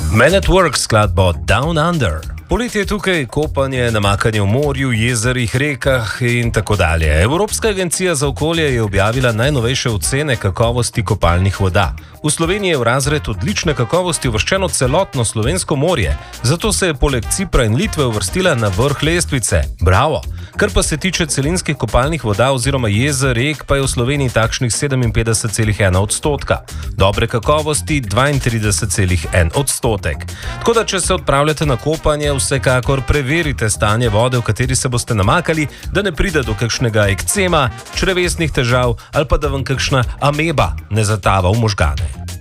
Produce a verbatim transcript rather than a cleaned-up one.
Men at Work skladbo Down Under. Poletje je tukaj, kopanje, namakanje v morju, jezerih, rekah in tako dalje. Evropska agencija za okolje je objavila najnovejše ocene kakovosti kopalnih voda. V Sloveniji je v razred odlične kakovosti uvrščeno celotno slovensko morje, zato se je poleg Cipra in Litve uvrstila na vrh lestvice. Bravo! Kar pa se tiče celinskih kopalnih voda oziroma jezer, rek, pa je v Sloveniji takšnih sedeminpetdeset celih ena odstotka. Dobre kakovosti dvaintrideset celih en odstotek. Tako da, če se odpravljate na kopanje, vsekakor preverite stanje vode, v kateri se boste namakali, da ne pride do kakšnega ekcema, črevesnih težav ali pa da vam kakšna ameba ne zatava v možgane.